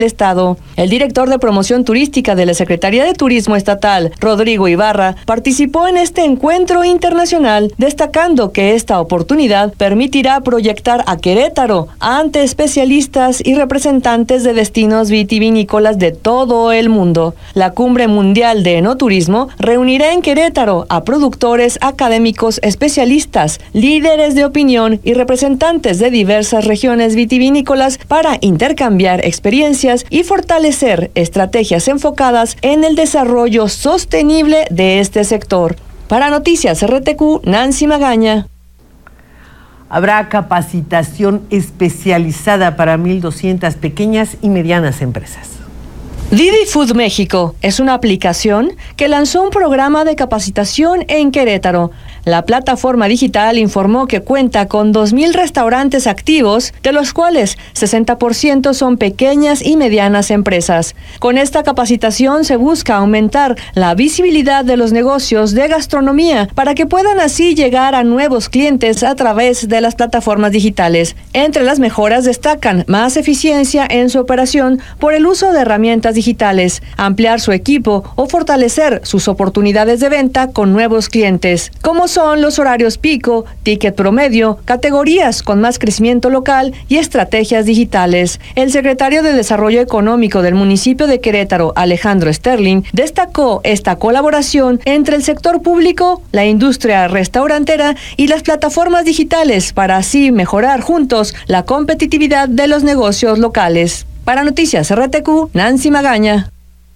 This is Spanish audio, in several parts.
Estado. El director de promoción turística de la Secretaría de Turismo Estatal, Rodrigo Ibarra, participó en este encuentro internacional, destacando que esta oportunidad permitirá proyectar a Querétaro ante especialistas y representantes de destinos vitivinícolas de todo el mundo. La Cumbre Mundial de Enoturismo reunirá en Querétaro a productores, académicos, especialistas, líderes de opinión y representantes de diversas regiones vitivinícolas para intercambiar experiencias y fortalecer estrategias enfocadas en el desarrollo sostenible de este sector. Para Noticias RTQ, Nancy Magaña. Habrá capacitación especializada para 1,200 pequeñas y medianas empresas. Didi Food México es una aplicación que lanzó un programa de capacitación en Querétaro. La plataforma digital informó que cuenta con 2,000 restaurantes activos, de los cuales 60% son pequeñas y medianas empresas. Con esta capacitación se busca aumentar la visibilidad de los negocios de gastronomía para que puedan así llegar a nuevos clientes a través de las plataformas digitales. Entre las mejoras destacan más eficiencia en su operación por el uso de herramientas digitales, ampliar su equipo o fortalecer sus oportunidades de venta con nuevos clientes, como son los horarios pico, ticket promedio, categorías con más crecimiento local y estrategias digitales. El secretario de Desarrollo Económico del municipio de Querétaro, Alejandro Sterling, destacó esta colaboración entre el sector público, la industria restaurantera y las plataformas digitales para así mejorar juntos la competitividad de los negocios locales. Para Noticias RTQ, Nancy Magaña.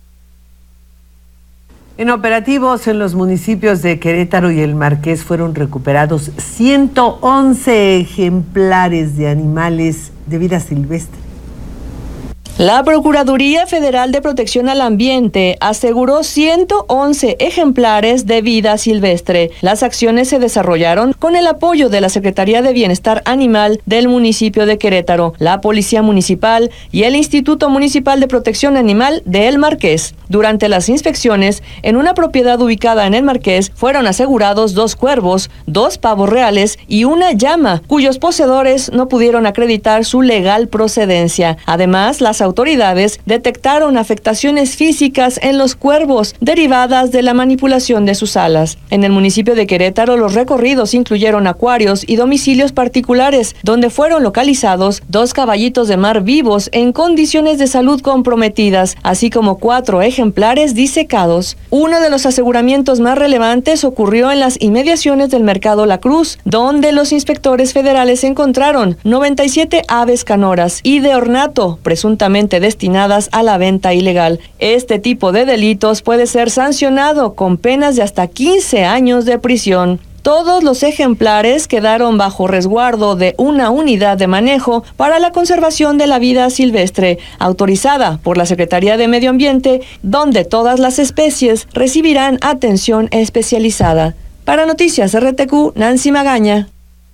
En operativos en los municipios de Querétaro y El Marqués fueron recuperados 111 ejemplares de animales de vida silvestre. La Procuraduría Federal de Protección al Ambiente aseguró 111 ejemplares de vida silvestre. Las acciones se desarrollaron con el apoyo de la Secretaría de Bienestar Animal del municipio de Querétaro, la Policía Municipal y el Instituto Municipal de Protección Animal de El Marqués. Durante las inspecciones, en una propiedad ubicada en El Marqués, fueron asegurados 2 cuervos, 2 pavos reales y una llama, cuyos poseedores no pudieron acreditar su legal procedencia. Además, las autoridades detectaron afectaciones físicas en los cuervos derivadas de la manipulación de sus alas. En el municipio de Querétaro, los recorridos incluyeron acuarios y domicilios particulares, donde fueron localizados 2 caballitos de mar vivos en condiciones de salud comprometidas, así como 4 ejemplares disecados. Uno de los aseguramientos más relevantes ocurrió en las inmediaciones del Mercado La Cruz, donde los inspectores federales encontraron 97 aves canoras y de ornato, presuntamente destinadas a la venta ilegal. Este tipo de delitos puede ser sancionado con penas de hasta 15 años de prisión. Todos los ejemplares quedaron bajo resguardo de una unidad de manejo para la conservación de la vida silvestre, autorizada por la Secretaría de Medio Ambiente, donde todas las especies recibirán atención especializada. Para Noticias RTQ, Nancy Magaña.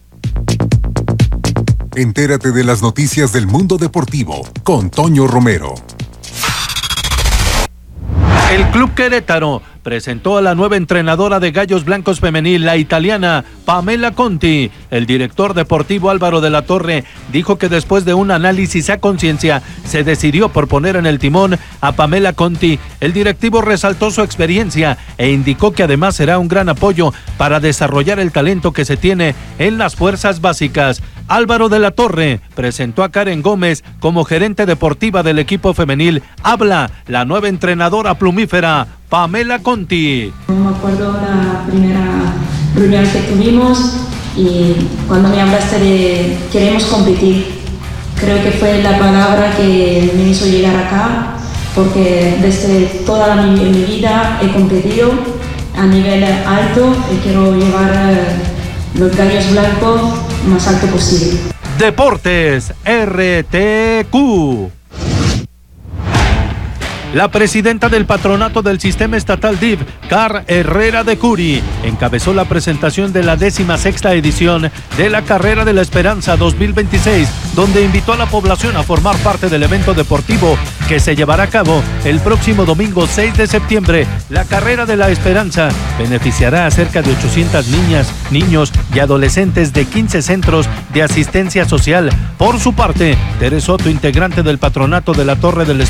Entérate de las noticias del mundo deportivo con Toño Romero. El Club Querétaro presentó a la nueva entrenadora de Gallos Blancos Femenil, la italiana Pamela Conti. El director deportivo Álvaro de la Torre dijo que después de un análisis a conciencia se decidió por poner en el timón a Pamela Conti. El directivo resaltó su experiencia e indicó que además será un gran apoyo para desarrollar el talento que se tiene en las fuerzas básicas. Álvaro de la Torre presentó a Karen Gómez como gerente deportiva del equipo femenil. Habla la nueva entrenadora plumífera Pamela Conti. Me acuerdo la primera reunión que tuvimos y cuando me hablaste de queremos competir, creo que fue la palabra que me hizo llegar acá, porque desde toda mi vida he competido a nivel alto y quiero llevar los Gallos Blancos más alto posible. Deportes RTQ. La presidenta del patronato del sistema estatal DIF, Car Herrera de Curi, encabezó la presentación de la 16ª edición de la Carrera de la Esperanza 2026, donde invitó a la población a formar parte del evento deportivo que se llevará a cabo el próximo domingo 6 de septiembre. La Carrera de la Esperanza beneficiará a cerca de 800 niñas, niños y adolescentes de 15 centros de asistencia social. Por su parte, Teres Soto, integrante del patronato de la Torre del